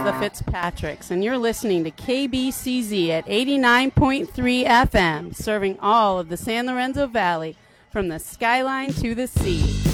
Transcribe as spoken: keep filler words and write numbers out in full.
the Fitzpatricks, and you're listening to K B C Z at eighty-nine point three F M, serving all of the San Lorenzo Valley from the skyline to the sea.